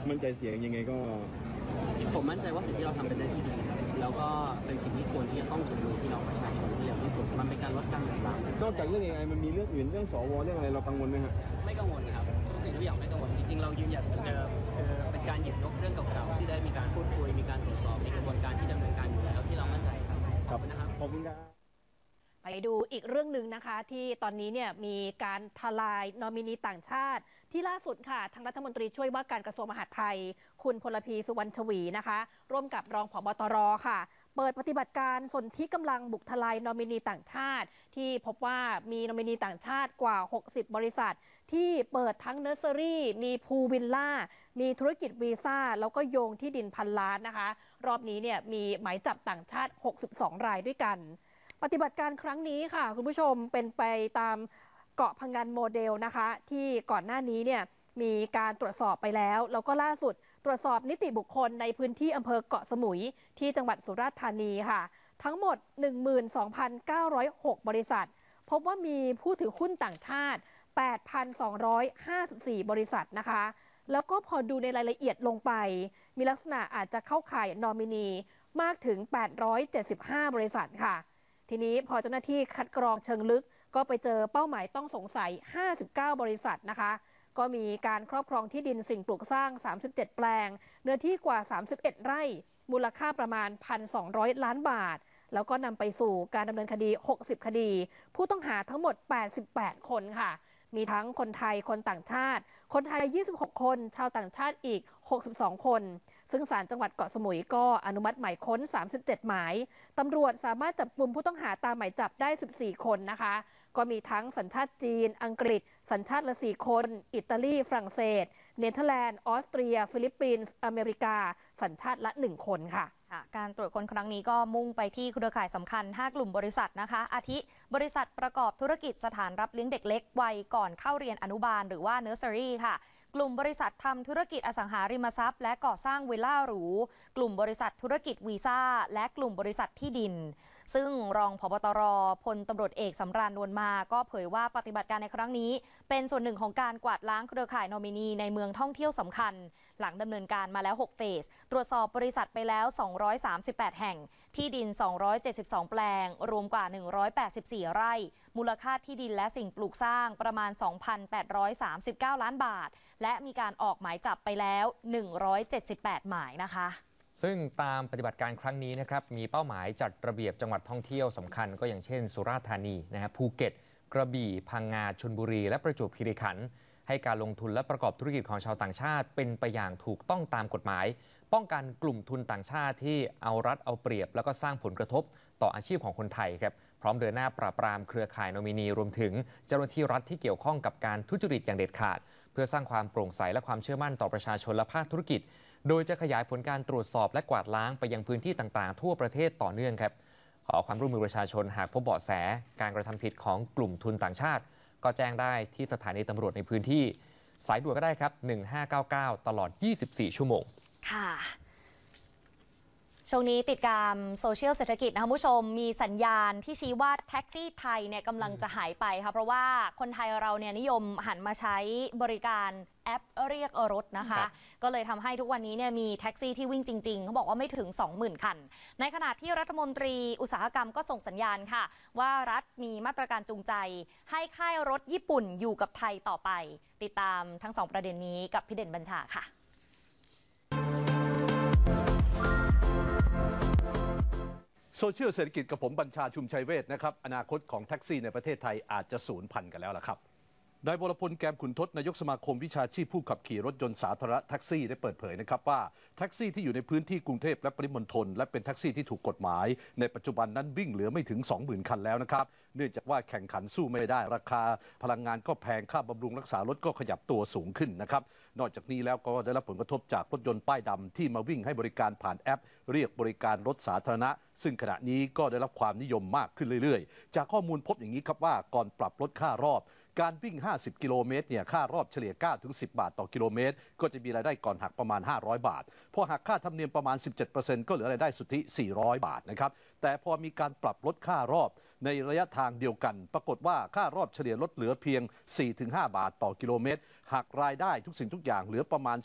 มั่นใจเสียงยังไงก็ผมมั่นใจว่าสิ่งที่เราทำเป็นได้ที่ดีครับแล้วก็เป็นสิ่งที่ควรที่จะต้องถึงมือพี่น้องประชาชนที่เร็วที่สุดมันเป็นการลดการเหลื่อมล้ำนอกจากเรื่อง AI มันมีเรื่องอื่นเรื่องสวเรื่องอะไรเรากังวลไหมฮะไม่กังวลครับทุกสิ่งทุกอย่างไม่กังวลจริงๆเรายืนหยัดเหมือนเดิมคือเป็นการหยิบยกเรื่องเก่าๆที่ได้มีการพูดคุยมีการตรวจสอบมีกระบวนการที่ดำเนินการอยู่แล้วที่เรามั่นใจครับขอบคุณนะครับขอบคุณครับไปดูอีกเรื่องหนึ่งนะคะที่ตอนนี้เนี่ยมีการทลายนอมินีต่างชาติที่ล่าสุดค่ะทางรัฐมนตรีช่วยว่าการกระทรวงมหาดไทยคุณพลพีสุวรรณชวีนะคะร่วมกับรองผบ.ตร.ค่ะเปิดปฏิบัติการสนธิกำลังบุกทลายนอมินีต่างชาติที่พบว่ามีนอมินีต่างชาติกว่า60บริษัทที่เปิดทั้งเนอร์เซอรี่มีพูลวิลล่ามีธุรกิจวีซ่าแล้วก็โยงที่ดินพันล้านนะคะรอบนี้เนี่ยมีหมายจับต่างชาติ62รายด้วยกันปฏิบัติการครั้งนี้ค่ะคุณผู้ชมเป็นไปตามเกาะพังงานโมเดลนะคะที่ก่อนหน้านี้เนี่ยมีการตรวจสอบไปแล้วก็ล่าสุดตรวจสอบนิติบุคคลในพื้นที่อำเภอเกาะสมุยที่จังหวัดสุราษฎร์ธานีค่ะทั้งหมด 12,906 บริษัทพบว่ามีผู้ถือหุ้นต่างชาติ 8,254 บริษัทนะคะแล้วก็พอดูในรายละเอียดลงไปมีลักษณะอาจจะเข้าข่ายนอมินีมากถึง875บริษัทค่ะทีนี้พอเจ้าหน้าที่คัดกรองเชิงลึกก็ไปเจอเป้าหมายต้องสงสัย59บริษัทนะคะก็มีการครอบครองที่ดินสิ่งปลูกสร้าง37แปลงเนื้อที่กว่า31ไร่มูลค่าประมาณ 1,200 ล้านบาทแล้วก็นำไปสู่การดำเนินคดี60คดีผู้ต้องหาทั้งหมด88คนค่ะมีทั้งคนไทยคนต่างชาติคนไทย26คนชาวต่างชาติอีก62คนซึ่งศาลจังหวัดเกาะสมุยก็อนุมัติหมายค้น37หมายตำรวจสามารถจับกลุ่มผู้ต้องหาตามหมายจับได้14คนนะคะก็มีทั้งสัญชาติจีนอังกฤษสัญชาติละ4คนอิตาลีฝรั่งเศสเนเธอร์แลนด์ออสเตรียฟิลิปปินส์อเมริกาสัญชาติละ1คนค่ะการตรวจค้นครั้งนี้ก็มุ่งไปที่เครือข่ายสำคัญ5กลุ่มบริษัทนะคะอาทิบริษัทประกอบธุรกิจสถานรับเลี้ยงเด็กเล็กวัยก่อนเข้าเรียนอนุบาลหรือว่าเนอร์เซอรี่ค่ะกลุ่มบริษัททำธุรกิจอสังหาริมทรัพย์และก่อสร้างวิลล่าหรูกลุ่มบริษัทธุรกิจวีซ่าและกลุ่มบริษัทที่ดินซึ่งรองผบ.ตร.พลตำรวจเอกสำราญนวลมาก็เผยว่าปฏิบัติการในครั้งนี้เป็นส่วนหนึ่งของการกวาดล้างเครือข่ายนอมินีในเมืองท่องเที่ยวสำคัญหลังดำเนินการมาแล้ว6เฟสตรวจสอบบริษัทไปแล้ว238แห่งที่ดิน272แปลงรวมกว่า184ไร่มูลค่าที่ดินและสิ่งปลูกสร้างประมาณ 2,839 ล้านบาทและมีการออกหมายจับไปแล้ว178หมายนะคะซึ่งตามปฏิบัติการครั้งนี้นะครับมีเป้าหมายจัดระเบียบจังหวัดท่องเที่ยวสำคัญก็อย่างเช่นสุราษฎร์ธานีภูเก็ตกระบี่พังงาชลบุรีและประจวบคีรีขันธ์ให้การลงทุนและประกอบธุรกิจของชาวต่างชาติเป็นไปอย่างถูกต้องตามกฎหมายป้องกันกลุ่มทุนต่างชาติที่เอารัดเอาเปรียบแล้วก็สร้างผลกระทบต่ออาชีพของคนไทยครับพร้อมเดินหน้าปราบปรามเครือข่ายนอมินีรวมถึงเจ้าหน้าที่รัฐที่เกี่ยวข้องกับการทุจริตอย่างเด็ดขาดเพื่อสร้างความโปร่งใสและความเชื่อมั่นต่อประชาชนและภาคธุรกิจโดยจะขยายผลการตรวจสอบและกวาดล้างไปยังพื้นที่ต่างๆทั่วประเทศต่อเนื่องครับขอความร่วมมือประชาชนหากพบเบาะแสการกระทำผิดของกลุ่มทุนต่างชาติก็แจ้งได้ที่สถานีตำรวจในพื้นที่สายด่วนก็ได้ครับ1599ตลอด24ชั่วโมงค่ะช่วงนี้ติดตามโซเชียลเศรษฐกิจนะคะผู้ชมมีสัญญาณที่ชี้ว่าแท็กซี่ไทยเนี่ยกำลังจะหายไปค่ะเพราะว่าคนไทยเราเนี่ยนิยมหันมาใช้บริการแอปเรียกรถนะคะก็เลยทำให้ทุกวันนี้เนี่ยมีแท็กซี่ที่วิ่งจริงๆเขาบอกว่าไม่ถึง 20,000 คันในขณะที่รัฐมนตรีอุตสาหกรรมก็ส่งสัญญาณค่ะว่ารัฐมีมาตรการจูงใจให้ค่ายรถญี่ปุ่นอยู่กับไทยต่อไปติดตามทั้ง2ประเด็นนี้กับพี่เด่นบัญชาค่ะโซเชียลเศรษฐกิจกับผมบัญชาชุมชัยเวชนะครับอนาคตของแท็กซี่ในประเทศไทยอาจจะสูญพันธุ์กันแล้วล่ะครับนายบรพลแกมขุนทศนายกสมาคมวิชาชีพผู้ขับขี่รถยนต์สาธารณะแท็กซี่ได้เปิดเผยนะครับว่าแท็กซี่ที่อยู่ในพื้นที่กรุงเทพและปริมณฑลและเป็นแท็กซี่ที่ถูกกฎหมายในปัจจุบันนั้นวิ่งเหลือไม่ถึง 20,000 คันแล้วนะครับเนื่องจากว่าแข่งขันสู้ไม่ได้ราคาพลังงานก็แพงค่าบำรุงรักษารถก็ขยับตัวสูงขึ้นนะครับนอกจากนี้แล้วก็ได้รับผลกระทบจากรถยนต์ป้ายดำที่มาวิ่งให้บริการผ่านแอปเรียกบริการรถสาธารณะซึ่งขณะนี้ก็ได้รับความนิยมมากขึ้นเรื่อยๆจากข้อมูลพบอย่างนี้ครับว่าก่อนปรับลดค่ารอบการวิ่ง50กิโลเมตรเนี่ยค่ารอบเฉลี่ย 9-10 บาทต่อกิโลเมตรก็จะมีรายได้ก่อนหักประมาณ500บาทพอหักค่าธรรมเนียมประมาณ 17% ก็เหลือรายได้สุทธิ400บาทนะครับแต่พอมีการปรับลดค่ารอบในระยะทางเดียวกันปรากฏว่าค่ารอบเฉลี่ยลดเหลือเพียง 4-5 บาทต่อกิโลเมตรหักรายได้ทุกสิ่งทุกอย่างเหลือประมาณ